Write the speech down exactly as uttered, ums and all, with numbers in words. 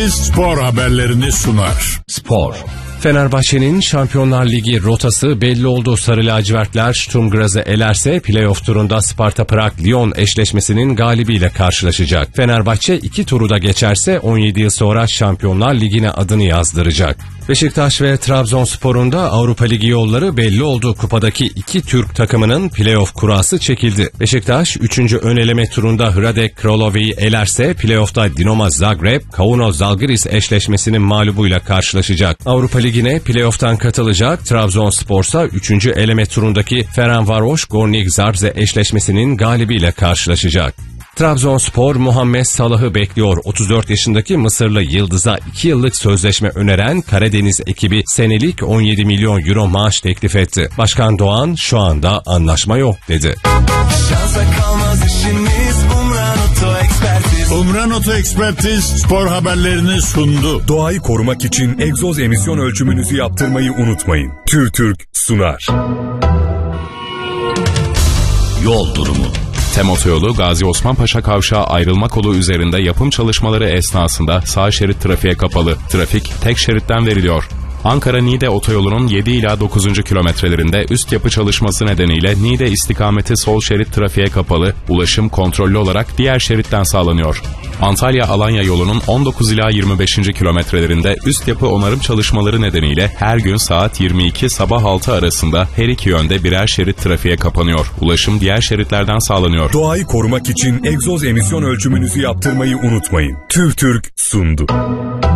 Spor haberlerini sunar. Spor. Fenerbahçe'nin Şampiyonlar Ligi rotası belli oldu. Sarı lacivertler Sturm Graz'ı elerse playoff turunda Sparta Prag-Lyon eşleşmesinin galibiyle karşılaşacak. Fenerbahçe iki turu da geçerse on yedi yıl sonra Şampiyonlar Ligi'ne adını yazdıracak. Beşiktaş ve Trabzonspor'un da Avrupa Ligi yolları belli oldu. Kupadaki iki Türk takımının playoff kurası çekildi. Beşiktaş üçüncü ön eleme turunda Hradec Kralovi'yi elerse playoff'ta Dinamo Zagreb, Kauno Žalgiris eşleşmesinin mağlubuyla karşılaşacak. Avrupa Ligi'ne playoff'tan katılacak. Trabzonspor'sa üçüncü eleme turundaki Ferencvaros Gornik Zabrze eşleşmesinin galibiyle karşılaşacak. Trabzonspor Muhammed Salah'ı bekliyor. otuz dört yaşındaki Mısırlı yıldıza iki yıllık sözleşme öneren Karadeniz ekibi senelik on yedi milyon euro maaş teklif etti. Başkan Doğan şu anda anlaşma yok dedi. Umran Oto Ekspertiz spor haberlerini sundu. Doğayı korumak için egzoz emisyon ölçümünüzü yaptırmayı unutmayın. TÜRTÜRK sunar. Yol durumu. TEM Otoyolu Gazi Osman Paşa Kavşağı ayrılma kolu üzerinde yapım çalışmaları esnasında sağ şerit trafiğe kapalı. Trafik tek şeritten veriliyor. Ankara-Niğde otoyolunun yedi ila dokuzuncu kilometrelerinde üst yapı çalışması nedeniyle Niğde istikameti sol şerit trafiğe kapalı, ulaşım kontrollü olarak diğer şeritten sağlanıyor. Antalya-Alanya yolunun on dokuz ila yirmi beşinci kilometrelerinde üst yapı onarım çalışmaları nedeniyle her gün saat yirmi iki sabah altı arasında her iki yönde birer şerit trafiğe kapanıyor. Ulaşım diğer şeritlerden sağlanıyor. Doğayı korumak için egzoz emisyon ölçümünüzü yaptırmayı unutmayın. TÜRTÜRK sundu.